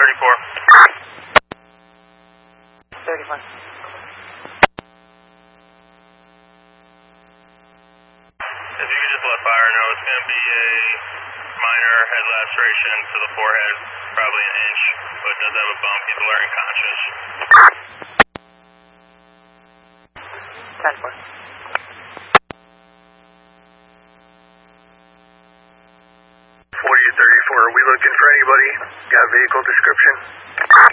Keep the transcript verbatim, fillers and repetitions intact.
thirty-four. thirty-one. If you could just let fire know, it's going to be a minor head laceration to the forehead, probably an inch, but does have a bump. He's alert and conscious. ten four. forty to thirty-four, are we looking for anybody? Got a vehicle description?